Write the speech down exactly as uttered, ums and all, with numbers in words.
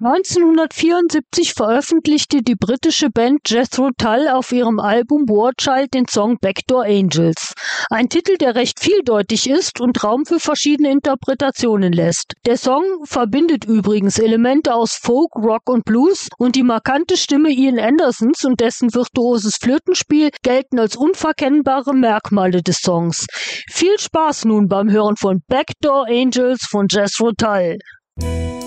neunzehnhundertvierundsiebzig veröffentlichte die britische Band Jethro Tull auf ihrem Album War Child den Song Backdoor Angels. Ein Titel, der recht vieldeutig ist und Raum für verschiedene Interpretationen lässt. Der Song verbindet übrigens Elemente aus Folk, Rock und Blues und die markante Stimme Ian Andersons und dessen virtuoses Flötenspiel gelten als unverkennbare Merkmale des Songs. Viel Spaß nun beim Hören von Backdoor Angels von Jethro Tull.